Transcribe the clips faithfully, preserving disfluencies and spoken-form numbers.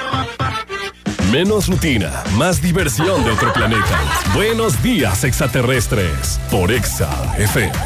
Menos rutina, más diversión de otro planeta. Buenos días, extraterrestres, por Exa F M.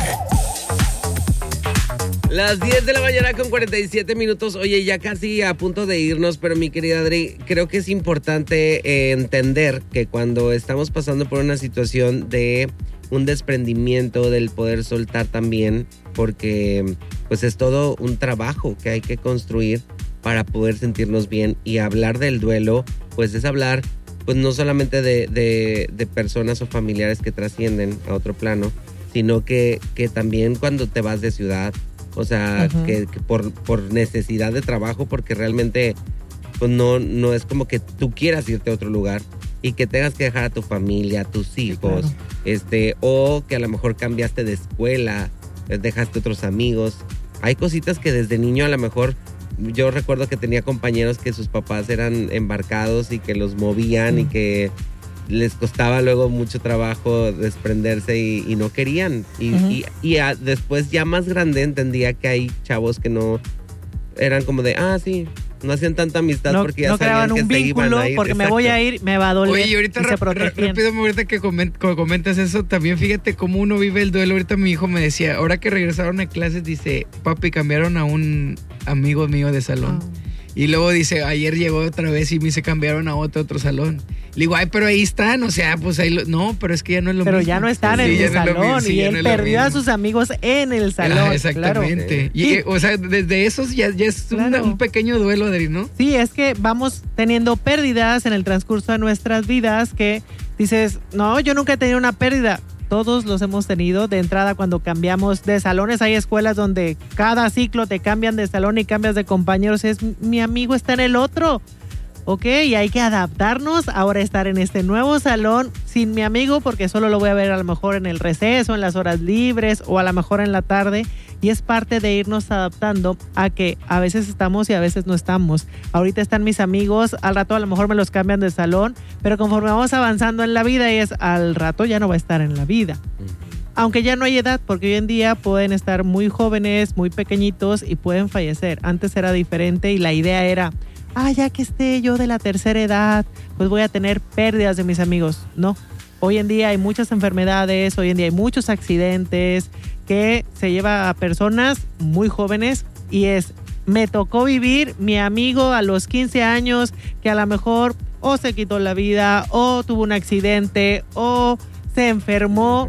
Las diez de la mañana con cuarenta y siete minutos. Oye, ya casi a punto de irnos, pero mi querida Adri, creo que es importante eh, entender que cuando estamos pasando por una situación de un desprendimiento, del poder soltar también, porque pues es todo un trabajo que hay que construir para poder sentirnos bien, y hablar del duelo, pues es hablar pues no solamente de, de, de personas o familiares que trascienden a otro plano, sino que, que también cuando te vas de ciudad, o sea, uh-huh. que, que por, por necesidad de trabajo, porque realmente pues no, no es como que tú quieras irte a otro lugar y que tengas que dejar a tu familia, a tus hijos, sí, claro. este, o que a lo mejor cambiaste de escuela, dejaste otros amigos. Hay cositas que desde niño a lo mejor, yo recuerdo que tenía compañeros que sus papás eran embarcados y que los movían, mm. y que les costaba luego mucho trabajo desprenderse y, y no querían. Y, uh-huh. y, y a, después ya más grande entendía que hay chavos que no eran como de, ah, sí, no hacían tanta amistad no, porque ya no sabían que un se vínculo, iban a ir. porque Exacto. me voy a ir, me va a doler. Oye, y ahorita y rap, rápido, ahorita que coment, comentas eso, también fíjate cómo uno vive el duelo. Ahorita mi hijo me decía, ahora que regresaron a clases, dice, papi, cambiaron a un amigo mío de salón. Oh. Y luego dice, ayer llegó otra vez y me se cambiaron a otro, otro salón. Le digo, ay, pero ahí están, o sea, pues ahí lo... No, pero es que ya no es lo pero mismo. Pero ya no están sí, en el salón, no sí, y él no perdió a sus amigos en el salón. Ah, exactamente. Claro. Y, y, o sea, desde esos ya, ya es claro. una, un pequeño duelo, Adri, ¿no? Sí, es que vamos teniendo pérdidas en el transcurso de nuestras vidas que dices, no, yo nunca he tenido una pérdida. Todos los hemos tenido. De entrada, cuando cambiamos de salones, hay escuelas donde cada ciclo te cambian de salón y cambias de compañeros. Es, mi amigo está en el otro. Ok, y hay que adaptarnos ahora a estar en este nuevo salón sin mi amigo, porque solo lo voy a ver a lo mejor en el receso, en las horas libres o a lo mejor en la tarde. Y es parte de irnos adaptando a que a veces estamos y a veces no estamos. Ahorita están mis amigos, al rato a lo mejor me los cambian de salón, pero conforme vamos avanzando en la vida, y es al rato ya no va a estar en la vida. Aunque ya no hay edad, porque hoy en día pueden estar muy jóvenes, muy pequeñitos y pueden fallecer. Antes era diferente y la idea era, ah, ya que esté yo de la tercera edad, pues voy a tener pérdidas de mis amigos. No, hoy en día hay muchas enfermedades, hoy en día hay muchos accidentes que se lleva a personas muy jóvenes, y es, me tocó vivir mi amigo a los quince años que a lo mejor o se quitó la vida o tuvo un accidente o se enfermó.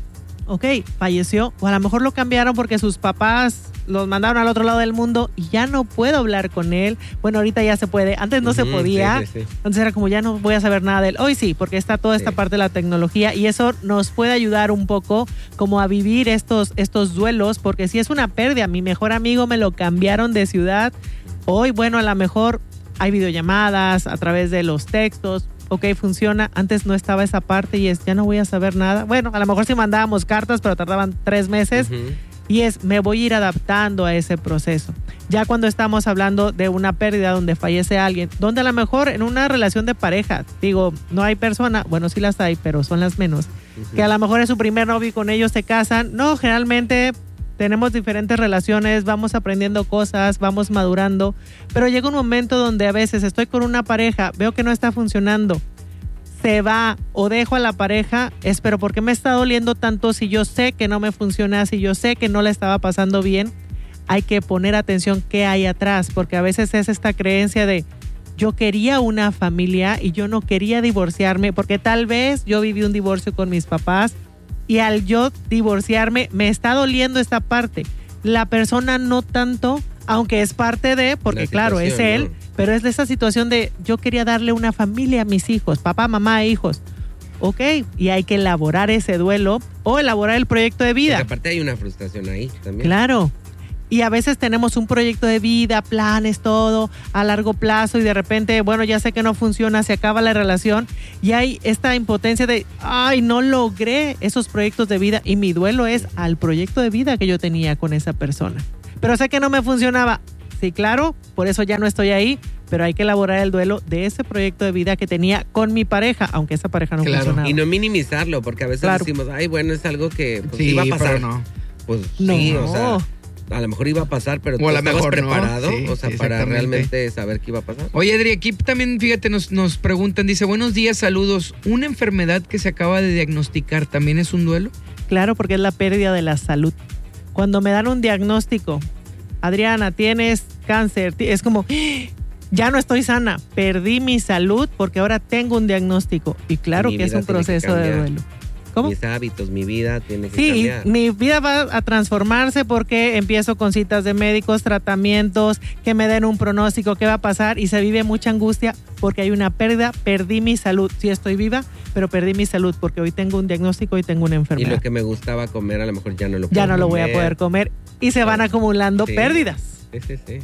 Ok, falleció, o a lo mejor lo cambiaron porque sus papás los mandaron al otro lado del mundo y ya no puedo hablar con él. Bueno, ahorita ya se puede, antes no uh-huh, se podía, sí, sí, sí. Entonces era como ya no voy a saber nada de él. Hoy sí, porque está toda esta sí. parte de la tecnología y eso nos puede ayudar un poco como a vivir estos, estos duelos, porque si es una pérdida, mi mejor amigo me lo cambiaron de ciudad, hoy bueno, a lo mejor hay videollamadas a través de los textos. Ok, funciona. Antes no estaba esa parte y es, ya no voy a saber nada. Bueno, a lo mejor sí mandábamos cartas, pero tardaban tres meses. Uh-huh. Y es, me voy a ir adaptando a ese proceso. Ya cuando estamos hablando de una pérdida donde fallece alguien, donde a lo mejor en una relación de pareja, digo, no hay persona, bueno, sí las hay, pero son las menos, uh-huh. que a lo mejor es su primer novio y con ellos se casan. No, generalmente tenemos diferentes relaciones, vamos aprendiendo cosas, vamos madurando, pero llega un momento donde a veces estoy con una pareja, veo que no está funcionando, se va o dejo a la pareja, es, pero ¿por qué me está doliendo tanto si yo sé que no me funciona, si yo sé que no la estaba pasando bien? Hay que poner atención qué hay atrás, porque a veces es esta creencia de yo quería una familia y yo no quería divorciarme, porque tal vez yo viví un divorcio con mis papás, y al yo divorciarme me está doliendo esta parte. La persona no tanto, aunque es parte de, porque claro, es él, ¿no? Pero es de esa situación de yo quería darle una familia a mis hijos, papá, mamá e hijos. Ok, y hay que elaborar ese duelo o elaborar el proyecto de vida. Porque aparte hay una frustración ahí también. Claro. Y a veces tenemos un proyecto de vida, planes, todo a largo plazo y de repente, bueno, ya sé que no funciona, se acaba la relación y hay esta impotencia de, ay, no logré esos proyectos de vida y mi duelo es al proyecto de vida que yo tenía con esa persona. Pero sé que no me funcionaba. Sí, claro, por eso ya no estoy ahí, pero hay que elaborar el duelo de ese proyecto de vida que tenía con mi pareja, aunque esa pareja no claro. funcionaba. Y no minimizarlo, porque a veces claro. decimos, ay, bueno, es algo que pues, sí, iba a pasar. No. Pues no. sí, o sea... a lo mejor iba a pasar, pero O tú a lo estabas mejor no. preparado, Sí, o sea, sí, para exactamente. realmente saber qué iba a pasar. Oye, Adri, aquí también, fíjate, nos, nos preguntan, dice, buenos días, saludos. ¿Una enfermedad que se acaba de diagnosticar también es un duelo? Claro, porque es la pérdida de la salud. Cuando me dan un diagnóstico, Adriana, tienes cáncer, ti- es como, ya no estoy sana, perdí mi salud porque ahora tengo un diagnóstico. Y claro Mi que es vida un tiene que proceso de cambiar. duelo. ¿Cómo? Mis hábitos, mi vida tiene que Sí, cambiar. mi vida va a transformarse porque empiezo con citas de médicos, tratamientos, que me den un pronóstico, qué va a pasar, y se vive mucha angustia porque hay una pérdida, perdí mi salud. Sí estoy viva, pero perdí mi salud porque hoy tengo un diagnóstico y tengo una Y enfermedad. lo que me gustaba comer, a lo mejor ya no lo puedo Ya no lo voy a comer. poder comer y se van acumulando Sí. pérdidas. Sí, sí, sí.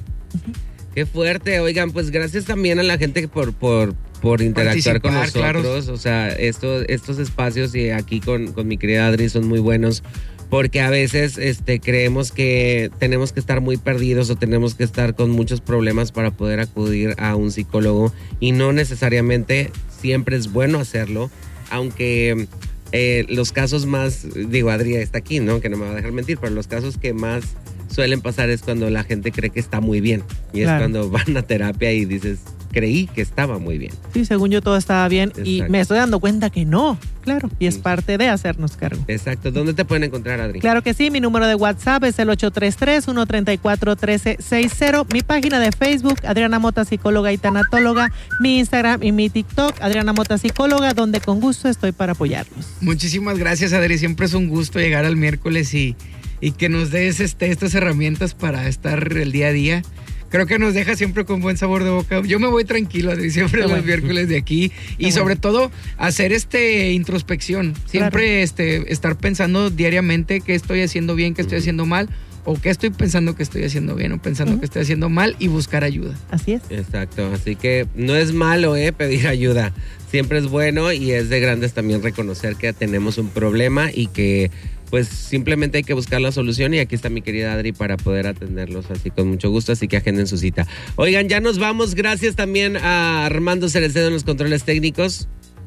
Qué fuerte. Oigan, pues gracias también a la gente por, por, por interactuar con Participar, nosotros. claro. O sea, estos, estos espacios y aquí con, con mi querida Adri son muy buenos. Porque a veces este, creemos que tenemos que estar muy perdidos o tenemos que estar con muchos problemas para poder acudir a un psicólogo. Y no necesariamente siempre es bueno hacerlo. Aunque eh, los casos más, digo, Adri está aquí, ¿no? Que no me va a dejar mentir, pero los casos que más suelen pasar es cuando la gente cree que está muy bien. Y es Claro. cuando van a terapia y dices, creí que estaba muy bien. Sí, según yo todo estaba bien y Exacto. me estoy dando cuenta que no, claro, y es Sí. parte de hacernos cargo. Exacto. ¿Dónde te pueden encontrar, Adri? Claro que sí, mi número de WhatsApp es el ocho tres tres, uno tres cuatro, uno tres seis cero. Mi página de Facebook, Adriana Mota, psicóloga y tanatóloga. Mi Instagram y mi TikTok, Adriana Mota, psicóloga, donde con gusto estoy para apoyarlos. Muchísimas gracias, Adri. Siempre es un gusto llegar al miércoles y, y que nos des este, estas herramientas para estar el día a día. Creo que nos deja siempre con buen sabor de boca. Yo me voy tranquilo, Adri, siempre Qué los bueno. miércoles de aquí. Y Qué sobre bueno. todo, hacer este introspección. Siempre Claro. este, estar pensando diariamente qué estoy haciendo bien, qué estoy haciendo mal, o qué estoy pensando que estoy haciendo bien, o pensando Ujú. que estoy haciendo mal, y buscar ayuda. Así es. Exacto. Así que no es malo, ¿eh? Pedir ayuda. Siempre es bueno y es de grandes también reconocer que tenemos un problema y que pues simplemente hay que buscar la solución y aquí está mi querida Adri para poder atenderlos así con mucho gusto, así que agenden su cita. Oigan, ya nos vamos, gracias también a Armando Cerecedo en los controles técnicos.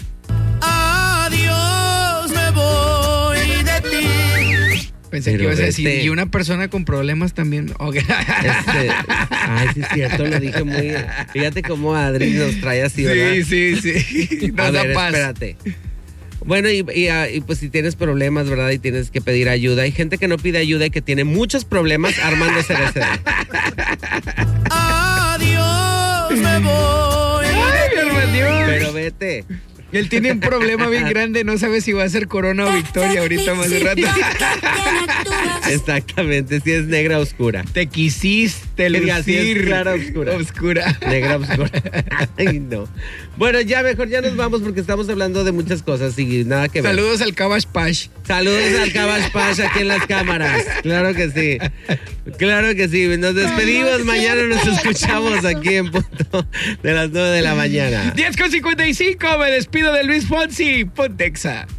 Adiós, me voy de ti. Pensé Pero que ibas a decir, vete. y una persona con problemas también. Ok. Este, ay, sí es cierto, lo dije muy... Fíjate cómo Adri nos trae así, ¿verdad? Sí, sí, sí. A Nos da ver, paz. espérate. Bueno, y, y, ah, y pues si tienes problemas, ¿verdad? Y tienes que pedir ayuda. Hay gente que no pide ayuda y que tiene muchos problemas. Armando Cerecedo. Adiós, me voy. Ay, mi hermano. Pero vete. Él tiene un problema bien grande, no sabe si va a ser Corona o Victoria ahorita más de rato. Exactamente, si es negra oscura. Te quisiste Que diga, sí es lucir. clara oscura. Oscura. Negra oscura. Ay, no. Bueno, ya mejor ya nos vamos porque estamos hablando de muchas cosas y nada que ver. Saludos al Cabash Pash. Saludos al Cabash Pash aquí en las cámaras. Claro que sí. Claro que sí. Nos despedimos. Mañana nos escuchamos aquí en punto de las nueve de la mañana. diez con cincuenta y cinco, me despido de Luis Fonsi. Pontexa.